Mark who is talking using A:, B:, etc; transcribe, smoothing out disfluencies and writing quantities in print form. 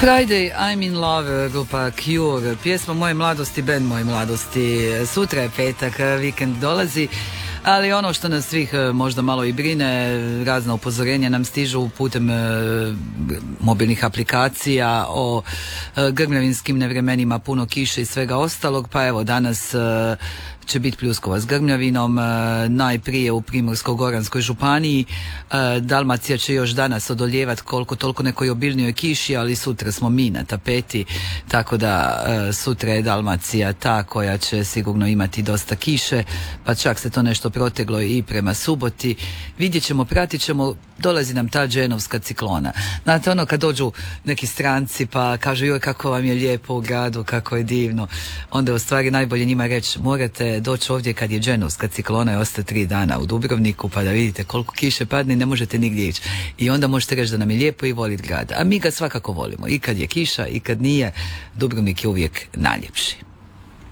A: Friday, I'm in love, grupa Cure, pjesma moje mladosti, band moje mladosti. Sutra je petak, vikend dolazi, ali ono što nas svih možda malo i brine, razna upozorenja nam stižu putem mobilnih aplikacija o grmljavinskim nevremenima, puno kiše i svega ostalog, pa evo danas će biti pljuskova s grmljavinom, najprije u Primorsko-goranskoj županiji. Dalmacija će još danas odoljevati koliko toliko nekoj obilnijoj kiši, ali sutra smo mi na tapeti, tako da sutra je Dalmacija ta koja će sigurno imati dosta kiše, pa čak se to nešto proteglo i prema Suboti. Vidjet ćemo, pratit ćemo, dolazi nam ta dženovska ciklona. Znate, ono kad dođu neki stranci pa kažu joj kako vam je lijepo u gradu, kako je divno, onda je u stvari najbolje njima reći morate doći ovdje kad je dženovska ciklona i ostati 3 dana u Dubrovniku pa da vidite koliko kiše padne i ne možete nigdje ići. I onda možete reći da nam je lijepo i voliti grad. A mi ga svakako volimo. I kad je kiša i kad nije, Dubrovnik je uvijek najljepši.